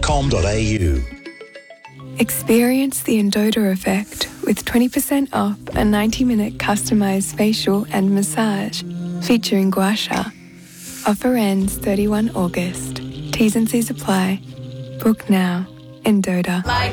Endota.com.au. Experience the Endota effect with 20% off a 90-minute customised facial and massage featuring gua sha. Offer ends 31 August. T's and C's apply. Book now. Endota. Like